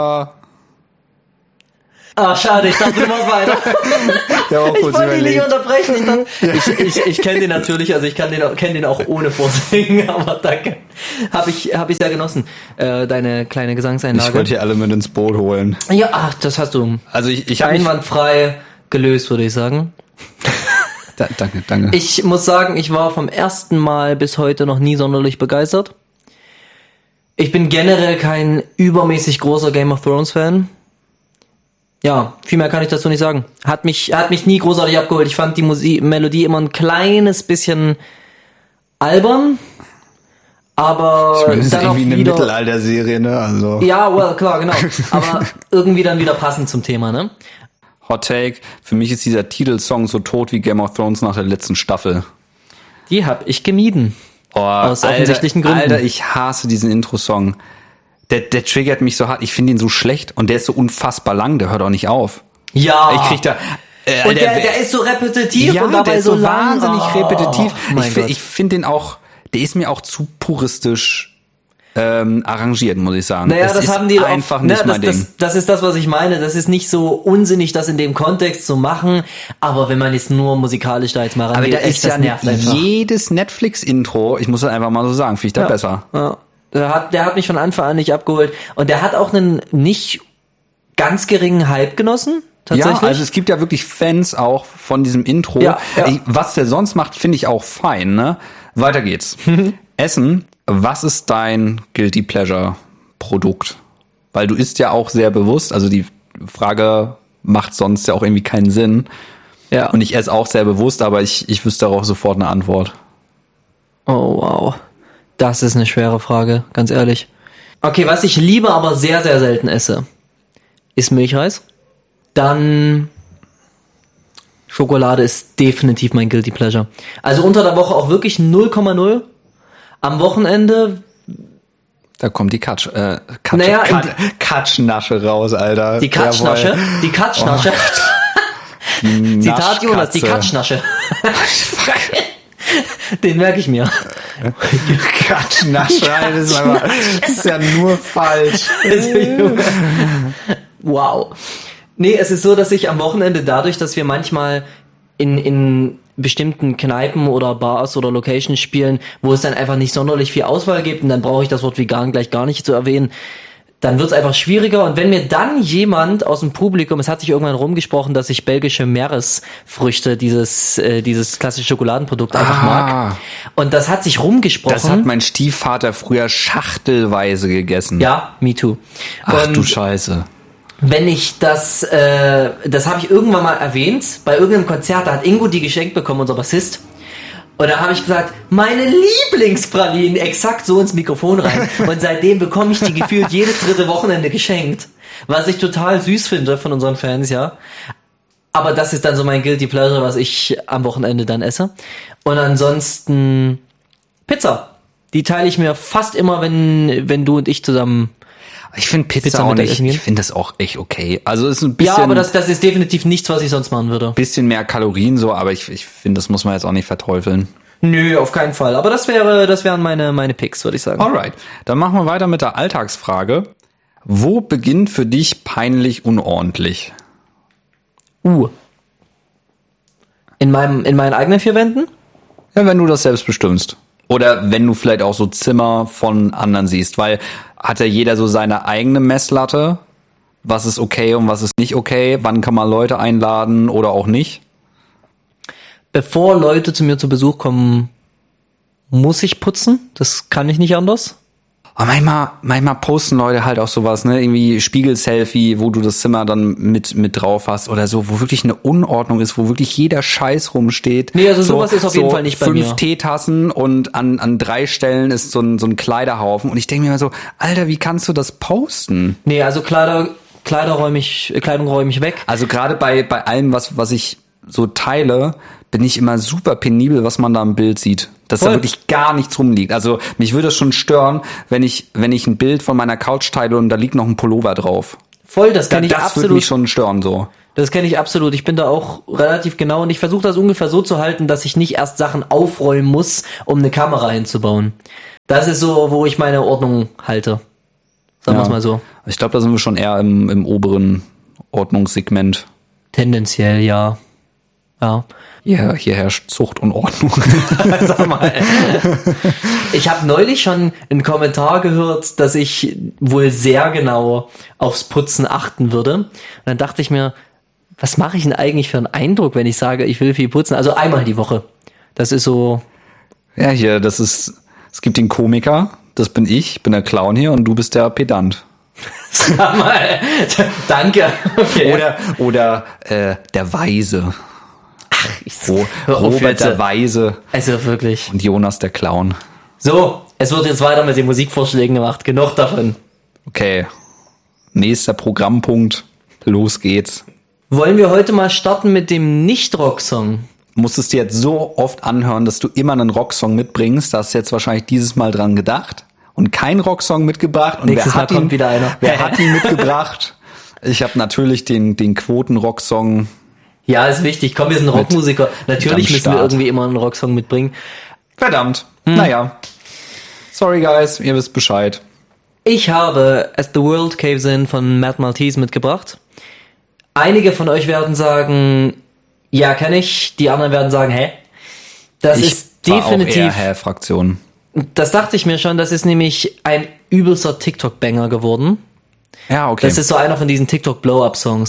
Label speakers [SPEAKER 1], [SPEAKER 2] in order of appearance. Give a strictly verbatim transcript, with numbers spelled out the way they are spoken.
[SPEAKER 1] Ah, schade, ich dachte, du machst weiter.
[SPEAKER 2] Ja, auch
[SPEAKER 1] Ich
[SPEAKER 2] kurz
[SPEAKER 1] wollte ihn nicht
[SPEAKER 2] überlegt.
[SPEAKER 1] unterbrechen. Ich, dachte, ich, ich, ich kenne den natürlich, also ich kann den, kenne den auch ohne Vorsingen, aber danke. Habe ich, hab ich sehr genossen, äh, deine kleine Gesangseinlage.
[SPEAKER 2] Ich wollte hier alle mit ins Boot holen.
[SPEAKER 1] Ja, ach, das hast du
[SPEAKER 2] Also ich, ich habe
[SPEAKER 1] einwandfrei gelöst, würde ich sagen.
[SPEAKER 2] Da, danke, danke.
[SPEAKER 1] Ich muss sagen, ich war vom ersten Mal bis heute noch nie sonderlich begeistert. Ich bin generell kein übermäßig großer Game of Thrones Fan. Ja, viel mehr kann ich dazu nicht sagen. Hat mich, hat mich nie großartig abgeholt. Ich fand die Musik, Melodie immer ein kleines bisschen albern, aber
[SPEAKER 2] Ich meine, das ist
[SPEAKER 1] dann auch
[SPEAKER 2] irgendwie eine
[SPEAKER 1] wieder,
[SPEAKER 2] Mittelalter-Serie, ne? Also.
[SPEAKER 1] ja, well, klar, genau. Aber irgendwie dann wieder passend zum Thema, ne?
[SPEAKER 2] Hot Take, für mich ist dieser Titelsong so tot wie Game of Thrones nach der letzten Staffel.
[SPEAKER 1] Die hab ich gemieden.
[SPEAKER 2] Oh,
[SPEAKER 1] Aus
[SPEAKER 2] Alter,
[SPEAKER 1] offensichtlichen Gründen.
[SPEAKER 2] Alter, ich hasse diesen Intro-Song. Der, der triggert mich so hart. Ich finde ihn so schlecht und der ist so unfassbar lang. Der hört auch nicht auf.
[SPEAKER 1] Ja.
[SPEAKER 2] Ich krieg da... Äh,
[SPEAKER 1] Und der, der ist so repetitiv
[SPEAKER 2] ja,
[SPEAKER 1] und dabei
[SPEAKER 2] der ist
[SPEAKER 1] so,
[SPEAKER 2] so
[SPEAKER 1] lang.
[SPEAKER 2] wahnsinnig
[SPEAKER 1] Oh,
[SPEAKER 2] repetitiv.
[SPEAKER 1] mein
[SPEAKER 2] Ich, fi-
[SPEAKER 1] Gott.
[SPEAKER 2] ich finde den auch... Der ist mir auch zu puristisch ähm, arrangiert, muss ich sagen.
[SPEAKER 1] Naja,
[SPEAKER 2] Es
[SPEAKER 1] das
[SPEAKER 2] ist
[SPEAKER 1] haben die
[SPEAKER 2] einfach
[SPEAKER 1] auch,
[SPEAKER 2] nicht
[SPEAKER 1] ne,
[SPEAKER 2] mein
[SPEAKER 1] das,
[SPEAKER 2] Ding.
[SPEAKER 1] das, das ist das, was ich meine. Das ist nicht so unsinnig, das in dem Kontext zu machen. Aber wenn man jetzt nur musikalisch da jetzt mal
[SPEAKER 2] Aber
[SPEAKER 1] rangeht,
[SPEAKER 2] da
[SPEAKER 1] echt,
[SPEAKER 2] ist
[SPEAKER 1] das
[SPEAKER 2] ja
[SPEAKER 1] nervt einfach.
[SPEAKER 2] jedes Netflix-Intro, ich muss das einfach mal so sagen, finde ich da
[SPEAKER 1] Ja.
[SPEAKER 2] besser.
[SPEAKER 1] Ja. Der hat, der hat mich von Anfang an nicht abgeholt. Und der hat auch einen nicht ganz geringen Hype genossen. Tatsächlich.
[SPEAKER 2] Ja, also es gibt ja wirklich Fans auch von diesem Intro.
[SPEAKER 1] Ja, ja.
[SPEAKER 2] Ich, was der sonst macht, finde ich auch fein, ne? Weiter geht's. Essen, was ist dein Guilty Pleasure Produkt? Weil du isst ja auch sehr bewusst, also die Frage macht sonst ja auch irgendwie keinen Sinn.
[SPEAKER 1] Ja.
[SPEAKER 2] Und ich esse auch sehr bewusst, aber ich, ich wüsste darauf sofort eine Antwort.
[SPEAKER 1] Oh, wow. Das ist eine schwere Frage, ganz ehrlich. Okay, was ich liebe, aber sehr, sehr selten esse, ist Milchreis. Dann Schokolade ist definitiv mein Guilty Pleasure. Also unter der Woche auch wirklich null Komma null. Am Wochenende
[SPEAKER 2] Da kommt die Katsch, äh, Katsch,
[SPEAKER 1] Naja,
[SPEAKER 2] Kat, Katschnasche raus, Alter.
[SPEAKER 1] die Katschnasche.
[SPEAKER 2] Jawohl.
[SPEAKER 1] Die Katschnasche. Zitat Jonas, die
[SPEAKER 2] Naschkatze.
[SPEAKER 1] Katschnasche. Den merke ich mir.
[SPEAKER 2] Katschnasche, Alter, das ist, aber, das ist ja nur falsch.
[SPEAKER 1] Wow. Nee, es ist so, dass ich am Wochenende dadurch, dass wir manchmal in, in bestimmten Kneipen oder Bars oder Locations spielen, wo es dann einfach nicht sonderlich viel Auswahl gibt und dann brauche ich das Wort vegan gleich gar nicht zu erwähnen, dann wird es einfach schwieriger. Und wenn mir dann jemand aus dem Publikum, es hat sich irgendwann rumgesprochen, dass ich belgische Meeresfrüchte, dieses äh, dieses klassische Schokoladenprodukt einfach
[SPEAKER 2] Ah.
[SPEAKER 1] mag. Und das hat sich rumgesprochen.
[SPEAKER 2] Das hat mein Stiefvater früher schachtelweise gegessen.
[SPEAKER 1] Ja, me too.
[SPEAKER 2] Ach
[SPEAKER 1] Und
[SPEAKER 2] du Scheiße.
[SPEAKER 1] wenn ich das, äh, das habe ich irgendwann mal erwähnt, bei irgendeinem Konzert, da hat Ingo die geschenkt bekommen, unser Bassist. Und da habe ich gesagt, meine Lieblingspralinen, exakt so ins Mikrofon rein. Und seitdem bekomme ich die gefühlt jedes dritte Wochenende geschenkt. Was ich total süß finde von unseren Fans, ja. Aber das ist dann so mein Guilty Pleasure, was ich am Wochenende dann esse. Und ansonsten Pizza. Die teile ich mir fast immer, wenn, wenn du und ich zusammen...
[SPEAKER 2] Ich finde Pizza,
[SPEAKER 1] Pizza
[SPEAKER 2] auch
[SPEAKER 1] mit
[SPEAKER 2] nicht,
[SPEAKER 1] Essen gehen?
[SPEAKER 2] ich finde das auch echt okay. Also es ist ein bisschen,
[SPEAKER 1] Ja, aber das, das ist definitiv nichts, was ich sonst machen würde.
[SPEAKER 2] bisschen mehr Kalorien so, aber ich, ich finde, das muss man jetzt auch nicht verteufeln.
[SPEAKER 1] Nö, auf keinen Fall. Aber das wäre, das wären meine, meine Picks, würde ich sagen.
[SPEAKER 2] Alright, dann machen wir weiter mit der Alltagsfrage. Wo beginnt für dich peinlich unordentlich?
[SPEAKER 1] Uh. In meinem, in meinen eigenen vier Wänden?
[SPEAKER 2] Ja, wenn du das selbst bestimmst. Oder wenn du vielleicht auch so Zimmer von anderen siehst, weil hat ja jeder so seine eigene Messlatte, was ist okay und was ist nicht okay, wann kann man Leute einladen oder auch nicht?
[SPEAKER 1] Bevor Leute zu mir zu Besuch kommen, muss ich putzen. Das kann ich nicht anders.
[SPEAKER 2] Aber manchmal, manchmal posten Leute halt auch sowas, ne, irgendwie Spiegel-Selfie, wo du das Zimmer dann mit mit drauf hast oder so, wo wirklich eine Unordnung ist, wo wirklich jeder Scheiß rumsteht.
[SPEAKER 1] Nee, also sowas ist auf jeden Fall nicht bei
[SPEAKER 2] fünf
[SPEAKER 1] mir.
[SPEAKER 2] Teetassen und an an drei Stellen ist so ein so ein Kleiderhaufen und ich denke mir immer so, Alter, wie kannst du das posten?
[SPEAKER 1] Nee, also Kleider, Kleider räume ich, Kleidung räume ich weg.
[SPEAKER 2] Also gerade bei bei allem, was was ich so teile, bin ich immer super penibel, was man da im Bild sieht. Dass
[SPEAKER 1] Voll.
[SPEAKER 2] da wirklich gar nichts rumliegt. Also mich würde es schon stören, wenn ich wenn ich ein Bild von meiner Couch teile und da liegt noch ein Pullover drauf.
[SPEAKER 1] Voll, das
[SPEAKER 2] Da,
[SPEAKER 1] kann ich
[SPEAKER 2] das würde
[SPEAKER 1] absolut.
[SPEAKER 2] mich schon stören so.
[SPEAKER 1] Das kenne ich absolut. Ich bin da auch relativ genau und ich versuche das ungefähr so zu halten, dass ich nicht erst Sachen aufräumen muss, um eine Kamera hinzubauen. Das ist so, wo ich meine Ordnung halte. Sagen wir es mal so.
[SPEAKER 2] Ich glaube, da sind wir schon eher im, im oberen Ordnungssegment.
[SPEAKER 1] Tendenziell, ja. Ja.
[SPEAKER 2] Ja, hier herrscht Zucht und Ordnung.
[SPEAKER 1] Sag mal. Ich habe neulich schon einen Kommentar gehört, dass ich wohl sehr genau aufs Putzen achten würde. Und dann dachte ich mir, was mache ich denn eigentlich für einen Eindruck, wenn ich sage, ich will viel putzen? Also einmal die Woche. Das ist so...
[SPEAKER 2] Ja, hier, das ist... Es gibt den Komiker, das bin ich, ich bin der Clown hier und du bist der Pedant.
[SPEAKER 1] Sag mal, danke. Okay.
[SPEAKER 2] Oder, oder äh, der Weise.
[SPEAKER 1] Ich,
[SPEAKER 2] Ro- Robert der Weise
[SPEAKER 1] Also wirklich.
[SPEAKER 2] und Jonas der Clown.
[SPEAKER 1] So, es wird jetzt weiter mit den Musikvorschlägen gemacht. Genug davon.
[SPEAKER 2] Okay, nächster Programmpunkt. Los geht's.
[SPEAKER 1] Wollen wir heute mal starten mit dem Nicht-Rock-Song?
[SPEAKER 2] Musstest du jetzt so oft anhören, dass du immer einen Rocksong mitbringst. Da hast du jetzt wahrscheinlich dieses Mal dran gedacht und keinen Rocksong mitgebracht. Und
[SPEAKER 1] Nächstes
[SPEAKER 2] wer hat
[SPEAKER 1] Mal kommt
[SPEAKER 2] ihn,
[SPEAKER 1] wieder einer.
[SPEAKER 2] Wer hat ihn mitgebracht? Ich habe natürlich den, den Quoten-Rocksong.
[SPEAKER 1] Ja, ist wichtig. Komm, wir sind Rockmusiker. Natürlich
[SPEAKER 2] am
[SPEAKER 1] müssen wir
[SPEAKER 2] Start.
[SPEAKER 1] irgendwie immer einen Rocksong mitbringen.
[SPEAKER 2] Verdammt. Hm. Naja. Sorry, guys. Ihr wisst Bescheid.
[SPEAKER 1] Ich habe As the World Caves In von Matt Maltese mitgebracht. Einige von euch werden sagen, ja, kenn ich. Die anderen werden sagen, hä? Das
[SPEAKER 2] Ich
[SPEAKER 1] ist
[SPEAKER 2] war
[SPEAKER 1] definitiv...
[SPEAKER 2] auch eher Hä-Fraktion.
[SPEAKER 1] Das dachte ich mir schon. Das ist nämlich ein übelster TikTok-Banger geworden.
[SPEAKER 2] Ja, okay.
[SPEAKER 1] Das ist so einer von diesen TikTok-Blow-Up-Songs.